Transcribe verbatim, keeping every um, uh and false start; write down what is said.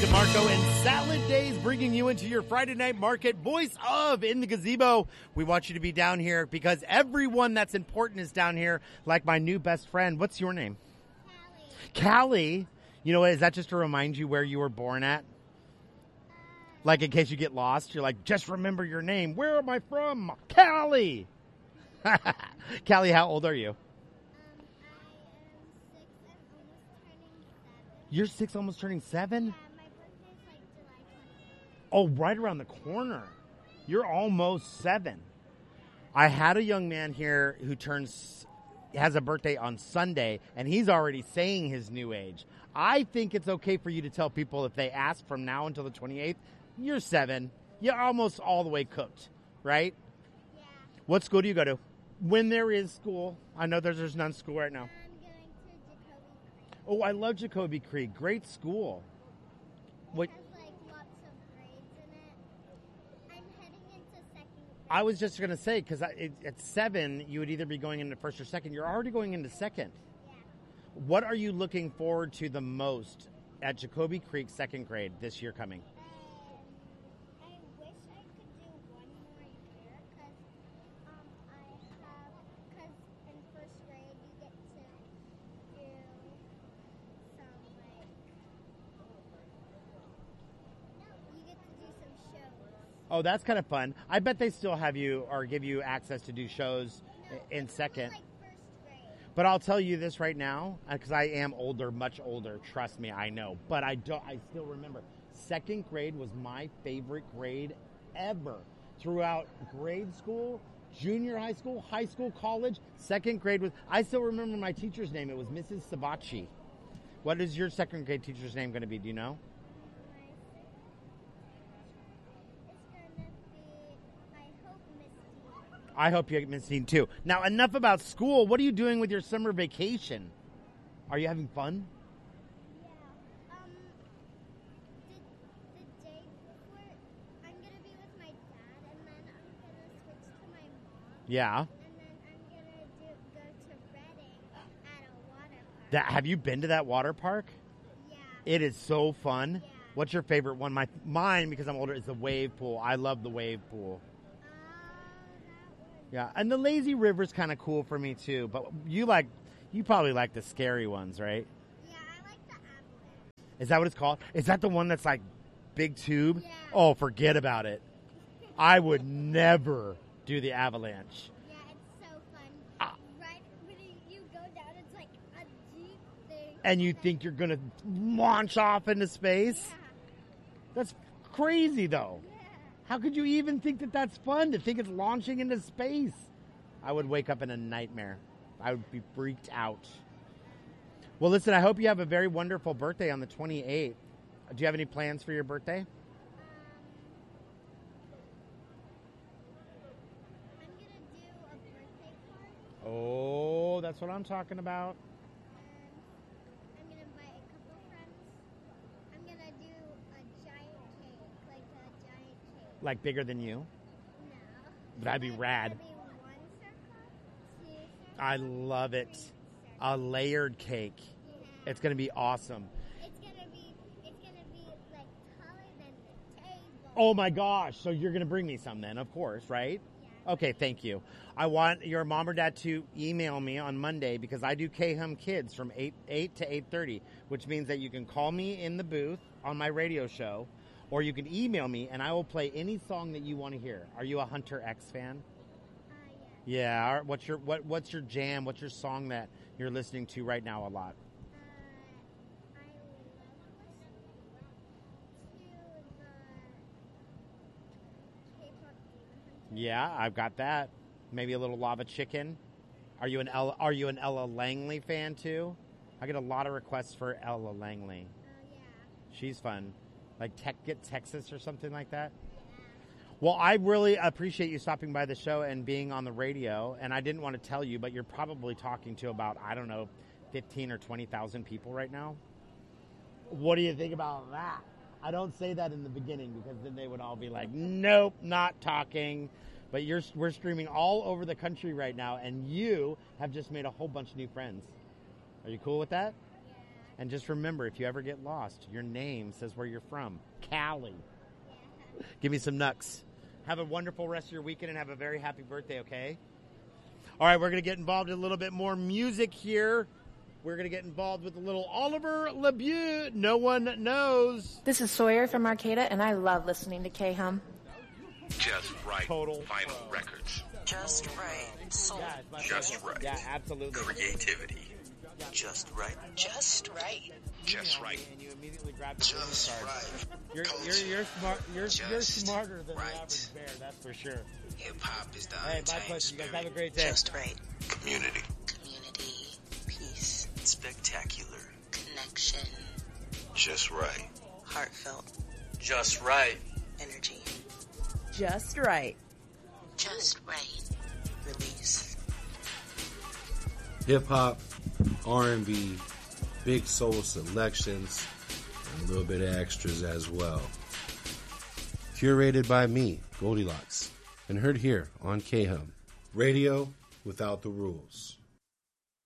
DeMarco and Salad Days bringing you into your Friday night market. Voice of In the Gazebo. We want you to be down here because everyone that's important is down here, like my new best friend. What's your name? Callie. Callie. You know what? Is that just to remind you where you were born at? Uh, like in case you get lost, you're like, just remember your name. Where am I from? Callie. Callie, how old are you? You're six, almost turning seven? Yeah, my birthday's like July twenty-eighth. Oh, right around the corner. You're almost seven. I had a young man here who turns, has a birthday on Sunday, and he's already saying his new age. I think it's okay for you to tell people if they ask from now until the twenty-eighth, you're seven. You're almost all the way cooked, right? Yeah. What school do you go to? When there is school. I know there's, there's none school right now. Oh, I love Jacoby Creek. Great school. What? It has like lots of grades in it. I'm heading into second grade. I was just going to say, because at seven, you would either be going into first or second. You're already going into second. Yeah. What are you looking forward to the most at Jacoby Creek second grade this year coming? Um, I wish I could do one more year because um, I have, because in first grade you get to do some like, you get to do some shows. Oh, that's kind of fun. I bet they still have you or give you access to do shows No, in it's second. only, like first grade. But I'll tell you this right now, because I am older, much older. Trust me, I know. But I don't. I still remember. Second grade was my favorite grade ever. Throughout grade school, junior high school, high school, college, second grade was. I still remember my teacher's name. It was Missus Sabachi. What is your second grade teacher's name going to be? Do you know? I hope you get Miss Dean too. Now, enough about school. What are you doing with your summer vacation? Are you having fun? Yeah. Um, the, the day before, I'm going to be with my dad, and then I'm going to switch to my mom. Yeah. And then I'm going to do go to Reading at a water park. That, have you been to that water park? Yeah. It is so fun. Yeah. What's your favorite one? My Mine, because I'm older, is the wave pool. I love the wave pool. Oh, that was... Yeah, and the lazy river's kind of cool for me too. But you like, you probably like the scary ones, right? Yeah, I like the avalanche. Is that what it's called? Is that the one that's like big tube? Yeah. Oh, forget about it. I would never do the avalanche. Yeah, it's so fun. Ah. Right when you, you go down, it's like a deep thing. And you think you're gonna launch off into space? Yeah. That's crazy, though. Yeah. How could you even think that that's fun, to think it's launching into space? I would wake up in a nightmare. I would be freaked out. Well, listen, I hope you have a very wonderful birthday on the twenty-eighth. Do you have any plans for your birthday? Um, I'm going to do a birthday party. Oh, that's what I'm talking about. And I'm going to invite a couple friends. I'm going to do a giant cake, like a giant cake. Like bigger than you? No. That'd be It's rad. gonna be one circle, two circles, I love it. three circles. A layered cake. Yeah. It's going to be awesome. It's gonna be, it's gonna be like taller than the table. Oh my gosh. So you're going to bring me some then, of course, right? Yeah. Okay, thank you. I want your mom or dad to email me on Monday because I do K-Hum Kids from eight, eight to eight thirty, which means that you can call me in the booth on my radio show, or you can email me and I will play any song that you want to hear. Are you a Hunter X fan? Uh, yeah. Yeah. All right. What's your what What's your jam? What's your song that you're listening to right now a lot? Uh, I love listening to the K-pop Demon Hunter. Yeah, I've got that. Maybe a little Lava Chicken. Are you an Ella, Are you an Ella Langley fan too? I get a lot of requests for Ella Langley. Oh, yeah. She's fun. Like Tech Get Texas or something like that. Yeah. Well, I really appreciate you stopping by the show and being on the radio. And I didn't want to tell you, but you're probably talking to about, I don't know, fifteen or twenty thousand people right now. What do you think about that? I don't say that in the beginning because then they would all be like, nope, not talking. But you're we're streaming all over the country right now, and you have just made a whole bunch of new friends. Are you cool with that? Yeah. And just remember, if you ever get lost, your name says where you're from. Cali. Give me some nucks. Have a wonderful rest of your weekend and have a very happy birthday, okay? All right, we're going to get involved in a little bit more music here. We're going to get involved with a little Oliver LeBeau. No one knows. This is Sawyer from Arcata, and I love listening to K-Hum. Just right. Total Vinyl records. Just right. Soul. Yeah, Just right. Yeah, absolutely. Creativity. Just right. Just right. Just right. And you immediately grab the Just business card. right. You're, Culture. you're, you're, smart, you're, you're Just smarter than right. the average bear, that's for sure. Hip hop is the Hey, my untamed pleasure. You guys spirit. have a great day. Just right. Community. Community. Peace. Spectacular. Connection. Just right. Heartfelt. Just right. Energy. Just right. Just right. Release. Hip hop, R and B, big soul selections, and a little bit of extras as well. Curated by me, Goldilocks, and heard here on K-Hum. Radio without the rules.